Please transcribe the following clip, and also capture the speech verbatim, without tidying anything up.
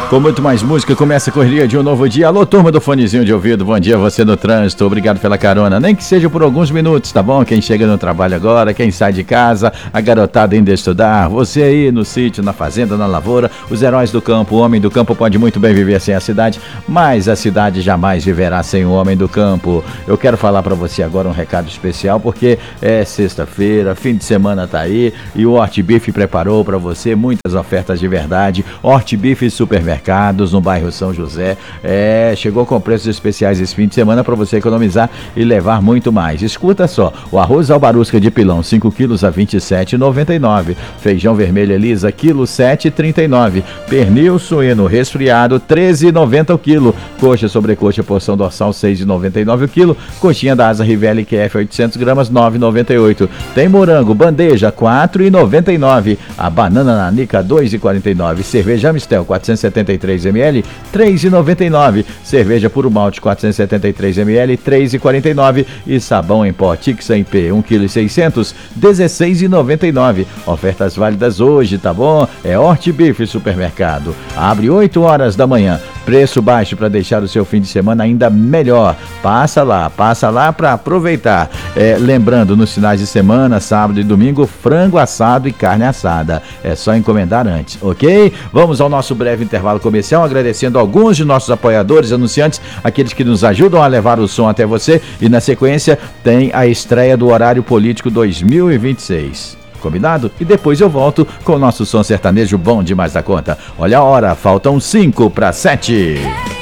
Com muito mais música, começa a correria de um novo dia. Alô, turma do fonezinho de ouvido, bom dia você no trânsito, obrigado pela carona, nem que seja por alguns minutos, tá bom? Quem chega no trabalho agora, quem sai de casa, a garotada indo estudar, você aí no sítio, na fazenda, na lavoura, os heróis do campo. O homem do campo pode muito bem viver sem a cidade, mas a cidade jamais viverá sem o homem do campo. Eu quero falar pra você agora um recado especial, porque é sexta-feira, fim de semana tá aí, e o Hortbeef preparou pra você muitas ofertas de verdade. Hortbeef Supermercado no bairro São José, é, chegou com preços especiais esse fim de semana para você economizar e levar muito mais. Escuta só, o arroz albarusca de pilão cinco quilos a vinte e sete reais e noventa e nove centavos, feijão vermelho Elisa quilo sete reais e trinta e nove centavos, pernil suíno resfriado treze reais e noventa centavos o quilo, coxa sobrecoxa porção dorsal seis reais e noventa e nove centavos o quilo, coxinha da asa Rivelli Q F oitocentos gramas nove reais e noventa e oito centavos, tem morango bandeja quatro reais e noventa e nove centavos, a banana nanica dois reais e quarenta e nove centavos, cerveja Amistel quatrocentos e setenta e três mililitros três reais e noventa e nove centavos, cerveja puro malte quatrocentos e setenta e três mililitros três reais e quarenta e nove centavos e sabão em pó Tixa em P um vírgula seiscentos quilos dezesseis reais e noventa e nove centavos. Ofertas válidas hoje, tá bom? É Hortbeef Supermercado. Abre oito horas da manhã. Preço baixo para deixar o seu fim de semana ainda melhor. Passa lá, passa lá para aproveitar. É, lembrando, nos finais de semana, sábado e domingo, frango assado e carne assada. É só encomendar antes, ok? Vamos ao nosso breve intervalo comercial, agradecendo alguns de nossos apoiadores, anunciantes, aqueles que nos ajudam a levar o som até você. E na sequência tem a estreia do Horário Político dois mil e vinte e seis. Combinado? E depois eu volto com o nosso som sertanejo bom demais da conta. Olha a hora, faltam cinco para sete.